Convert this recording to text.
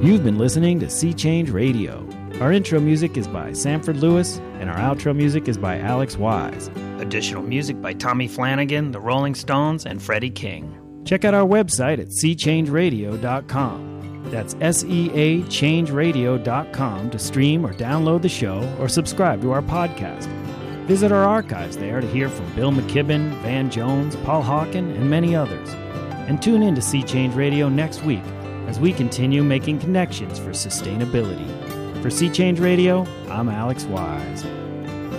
You've been listening to Sea Change Radio. Our intro music is by Sanford Lewis, and our outro music is by Alex Wise. Additional music by Tommy Flanagan, The Rolling Stones, and Freddie King. Check out our website at seachangeradio.com. That's SEAchangeradio.com to stream or download the show or subscribe to our podcast. Visit our archives there to hear from Bill McKibben, Van Jones, Paul Hawken, and many others. And tune in to Sea Change Radio next week as we continue making connections for sustainability. For Sea Change Radio, I'm Alex Wise.